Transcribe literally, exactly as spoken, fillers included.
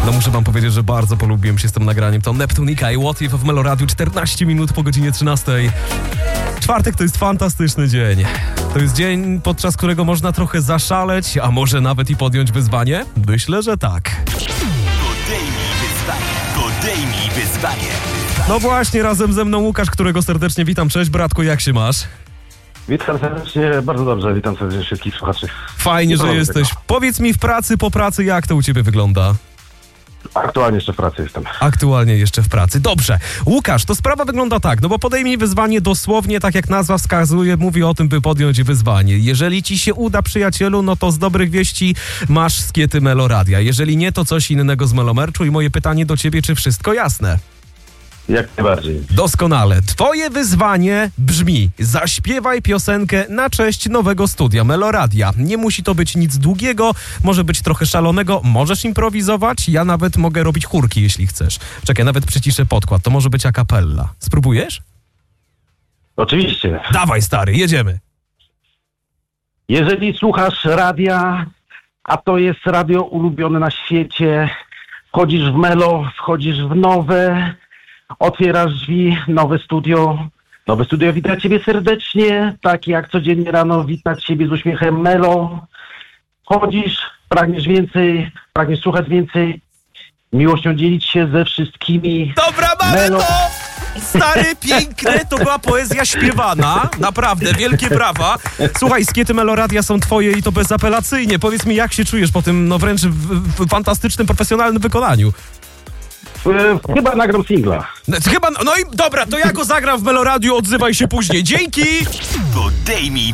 No muszę wam powiedzieć, że bardzo polubiłem się z tym nagraniem. To Neptunika i What If w Meloradiu, czternaście minut po godzinie trzynastej. Czwartek to jest fantastyczny dzień. To jest dzień, podczas którego można trochę zaszaleć, a może nawet i podjąć wyzwanie? Myślę, że tak. Podejmij wyzwanie. Podejmij wyzwanie. No właśnie, razem ze mną Łukasz, którego serdecznie witam. Cześć bratku, jak się masz? Witam serdecznie, bardzo dobrze, witam serdecznie wszystkich słuchaczy. Fajnie, że jesteś. Powiedz mi w pracy, po pracy, jak to u ciebie wygląda? Aktualnie jeszcze w pracy jestem. Aktualnie jeszcze w pracy. Dobrze. Łukasz, to sprawa wygląda tak, no bo podejmij wyzwanie dosłownie, tak jak nazwa wskazuje, mówi o tym, by podjąć wyzwanie. Jeżeli ci się uda, przyjacielu, no to z dobrych wieści masz skiety Meloradia. Jeżeli nie, to coś innego z Melomerczu i moje pytanie do ciebie, czy wszystko jasne? Jak najbardziej. Doskonale. Twoje wyzwanie brzmi: zaśpiewaj piosenkę na cześć nowego studia Meloradia. Nie musi to być nic długiego, może być trochę szalonego, możesz improwizować, ja nawet mogę robić chórki, jeśli chcesz. Czekaj, nawet przyciszę podkład, to może być a cappella. Spróbujesz? Oczywiście. Dawaj, stary, jedziemy. Jeżeli słuchasz radia, a to jest radio ulubione na świecie, wchodzisz w Melo, wchodzisz w nowe, otwierasz drzwi, nowe studio. Nowe studio wita ciebie serdecznie, tak jak codziennie rano wita ciebie z uśmiechem Melo. Chodzisz, pragniesz więcej, pragniesz słuchać więcej, miłością dzielić się ze wszystkimi. Dobra, mamy Melo. to! Stary, piękne, to była poezja śpiewana. Naprawdę, wielkie brawa. Słuchaj, skiety Meloradia są twoje i to bezapelacyjnie. Powiedz mi, jak się czujesz po tym, no wręcz w, w fantastycznym, profesjonalnym wykonaniu? E, Chyba nagram singla. No, chyba, no i dobra, to ja go zagram w Meloradiu, odzywaj się później. Dzięki! Podejmij